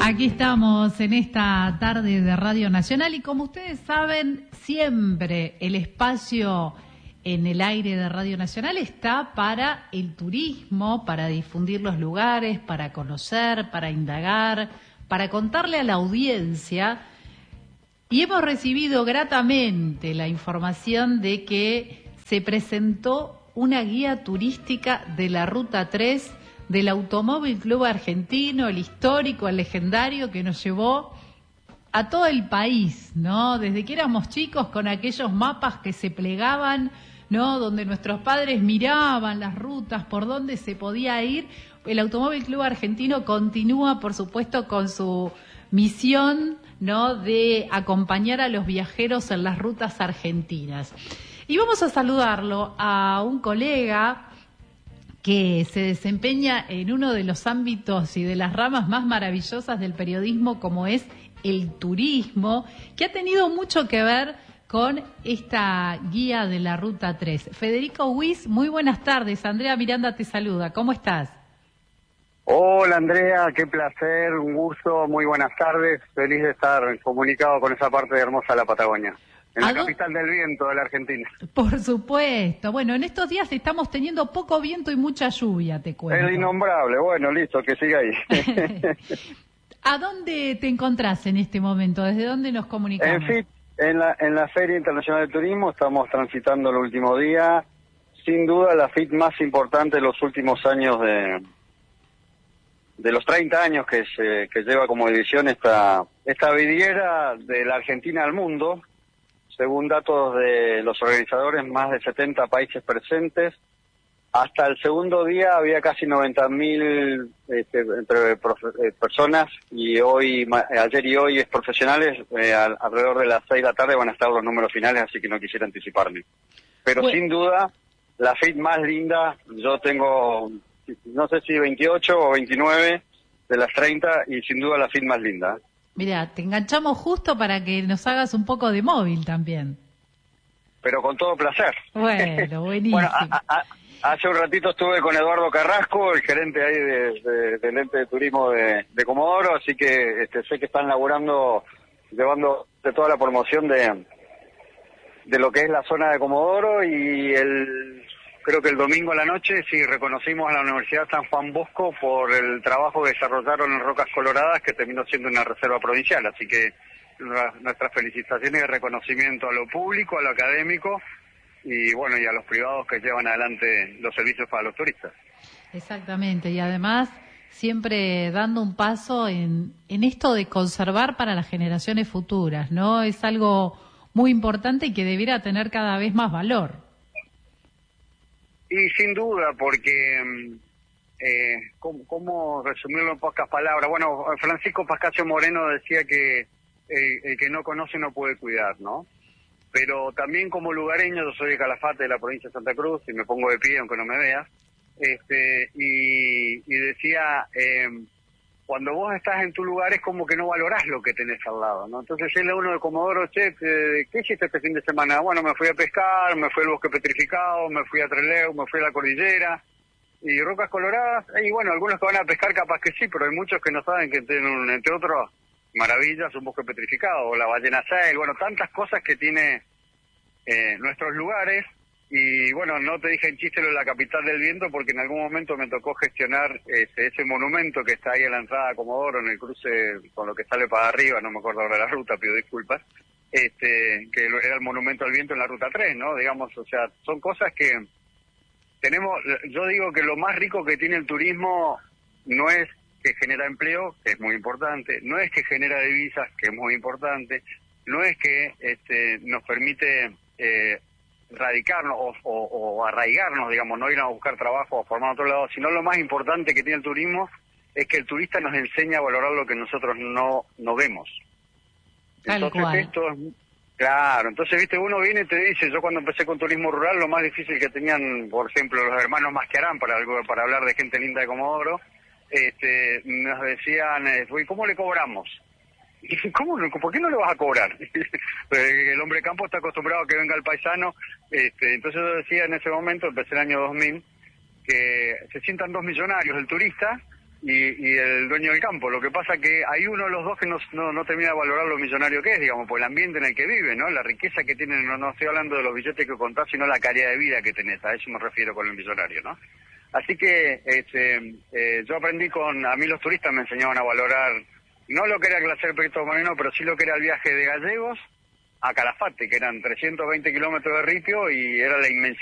Aquí estamos en esta tarde de Radio Nacional y como ustedes saben, siempre el espacio en el aire de Radio Nacional está para el turismo, para difundir los lugares, para conocer, para indagar, para contarle a la audiencia. Y hemos recibido gratamente la información de que se presentó una guía turística de la Ruta 3 del Automóvil Club Argentino, el histórico, el legendario, que nos llevó a todo el país, ¿no? Desde que éramos chicos con aquellos mapas que se plegaban, ¿no? Donde nuestros padres miraban las rutas, por dónde se podía ir. El Automóvil Club Argentino continúa, por supuesto, con su misión, ¿no? De acompañar a los viajeros en las rutas argentinas. Y vamos a saludarlo a un colega que se desempeña en uno de los ámbitos y de las ramas más maravillosas del periodismo, como es el turismo, que ha tenido mucho que ver con esta guía de la Ruta 3. Federico Wyss, muy buenas tardes. Andrea Miranda te saluda. ¿Cómo estás? Hola Andrea, qué placer, un gusto, muy buenas tardes. Feliz de estar comunicado con esa parte hermosa de la Patagonia. En la capital del viento de la Argentina. Por supuesto. Bueno, en estos días estamos teniendo poco viento y mucha lluvia, te cuento. El innombrable. Bueno, listo, que siga ahí. ¿A dónde te encontrás en este momento? ¿Desde dónde nos comunicamos? En la Feria Internacional de Turismo estamos transitando el último día. Sin duda la FIT más importante de los últimos años de los 30 años que lleva como división esta vidriera de la Argentina al mundo. Según datos de los organizadores, más de 70 países presentes. Hasta el segundo día había casi 90.000 personas y ayer y hoy profesionales. Alrededor de las 6 de la tarde van a estar los números finales, así que no quisiera anticiparme. Pero bueno, sin duda, la FIT más linda, yo tengo, no sé si 28 o 29 de las 30 y sin duda la FIT más linda. Mira, te enganchamos justo para que nos hagas un poco de móvil también. Pero con todo placer. Bueno, buenísimo. Bueno, hace un ratito estuve con Eduardo Carrasco, el gerente ahí del ente de turismo de Comodoro, así que sé que están laburando, llevando de toda la promoción de lo que es la zona de Comodoro y creo que el domingo a la noche sí reconocimos a la Universidad San Juan Bosco por el trabajo que desarrollaron en Rocas Coloradas, que terminó siendo una reserva provincial. Así que nuestras felicitaciones y reconocimiento a lo público, a lo académico y bueno, y a los privados que llevan adelante los servicios para los turistas. Exactamente, y además siempre dando un paso en esto de conservar para las generaciones futuras, ¿no? Es algo muy importante y que debiera tener cada vez más valor. Y sin duda, porque, ¿cómo resumirlo en pocas palabras? Bueno, Francisco Pascasio Moreno decía que el que no conoce no puede cuidar, ¿no? Pero también como lugareño, yo soy de Calafate, de la provincia de Santa Cruz, y me pongo de pie aunque no me veas, y decía, cuando vos estás en tu lugar es como que no valorás lo que tenés al lado, ¿no? Entonces él a uno de Comodoro, che, ¿qué hiciste este fin de semana? Bueno, me fui a pescar, me fui al bosque petrificado, me fui a Trelew, me fui a la cordillera, y Rocas Coloradas, y bueno, algunos que van a pescar capaz que sí, pero hay muchos que no saben que tienen, entre otros maravillas, un bosque petrificado, o la ballena sail, bueno, tantas cosas que tiene nuestros lugares. Y bueno, no te dije en chiste lo de la capital del viento porque en algún momento me tocó gestionar ese monumento que está ahí en la entrada a Comodoro, en el cruce con lo que sale para arriba, no me acuerdo ahora la ruta, pido disculpas, que era el monumento al viento en la Ruta 3, ¿no? Digamos, o sea, son cosas que tenemos. Yo digo que lo más rico que tiene el turismo no es que genera empleo, que es muy importante, no es que genera divisas, que es muy importante, no es que nos permite radicarnos o arraigarnos, digamos, no ir a buscar trabajo o formar a otro lado, sino lo más importante que tiene el turismo es que el turista nos enseña a valorar lo que nosotros no vemos. Entonces esto es claro, entonces viste, uno viene y te dice, yo cuando empecé con turismo rural, lo más difícil que tenían, por ejemplo, los hermanos Mascarán, para hablar de gente linda de Comodoro, nos decían, ¿cómo le cobramos? Y ¿cómo? ¿Por qué no le vas a cobrar? El hombre de campo está acostumbrado a que venga el paisano. Entonces yo decía en ese momento, empecé el año 2000, que se sientan dos millonarios, el turista y el dueño del campo. Lo que pasa que hay uno de los dos que no termina de valorar lo millonario que es, digamos, por el ambiente en el que vive, ¿no? La riqueza que tienen, no estoy hablando de los billetes que contás, sino la calidad de vida que tenés, a eso me refiero con el millonario, ¿no? Así que yo aprendí a mí los turistas me enseñaban a valorar, no lo que era el glaciar Perito Moreno, pero sí lo que era el viaje de Gallegos a Calafate, que eran 320 kilómetros de ripio y era la inmensidad